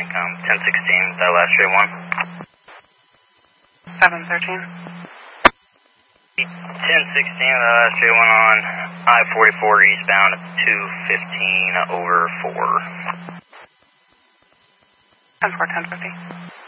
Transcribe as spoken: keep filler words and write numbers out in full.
Um, ten sixteen, that last straight one. seven thirteen. ten sixteen, that last straight one on I forty-four eastbound at two fifteen over four. ten four, ten fifty.